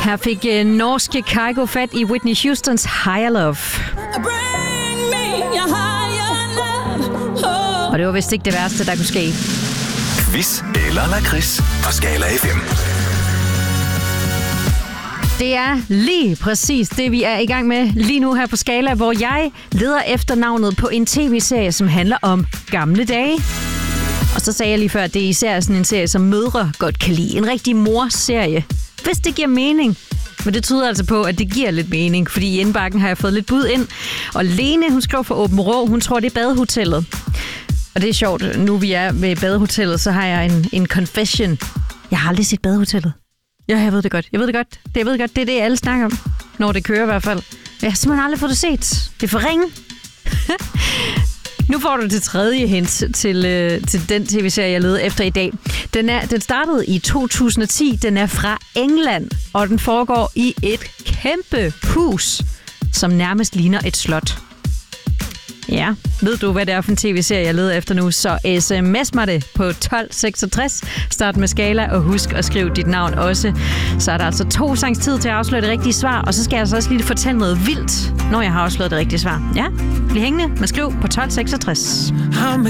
Her fik norske Kygo fat i Whitney Houstons Higher Love. Og det var vist ikke det værste, der kunne ske. Quiz eller lakrids på Skala FM. Det er lige præcis det, vi er i gang med lige nu her på Skala, hvor jeg leder efter navnet på en tv-serie, som handler om gamle dage. Og så sagde jeg lige før, at det er især sådan en serie, som mødre godt kan lide. En rigtig mor-serie, hvis det giver mening. Men det tyder altså på, at det giver lidt mening, fordi i indbakken har jeg fået lidt bud ind. Og Lene, hun skrev fra Åben Rå, hun tror, det er Badehotellet. Og det er sjovt, nu vi er ved Badehotellet, så har jeg en confession. Jeg har aldrig set Badehotellet. Ja, jeg ved det godt. Jeg ved det godt. Det er det, alle snakker om. Når det kører i hvert fald. Jeg har simpelthen aldrig fået det set. Det er for ringe. Nu får du det tredje hint til den tv-serie, jeg ledte efter i dag. Den startede i 2010. Den er fra England, og den foregår i et kæmpe hus, som nærmest ligner et slot. Ja, ved du, hvad det er for en tv-serie, jeg leder efter nu, så sms mig det på 1266. Start med Skala, og husk at skrive dit navn også. Så er der altså 2 sangs tid til at afsløre det rigtige svar, og så skal jeg altså også lige fortælle noget vildt, når jeg har afsløret det rigtige svar. Ja, bliv hængende, men skriv på 1266.